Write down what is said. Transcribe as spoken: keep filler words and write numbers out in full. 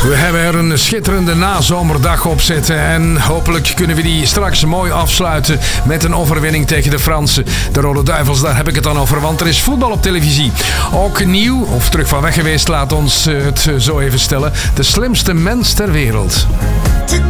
We hebben er een schitterende nazomerdag op zitten. En hopelijk kunnen we die straks mooi afsluiten met een overwinning tegen de Fransen. De Rode Duivels, daar heb ik het dan over, want er is voetbal op televisie. Ook nieuw, of terug van weg geweest, laat ons het zo even stellen. De slimste mens ter wereld.